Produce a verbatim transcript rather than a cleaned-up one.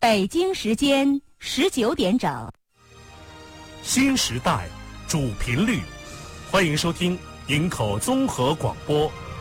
北京时间十九点整。 新时代主频率，欢迎收听营口综合广播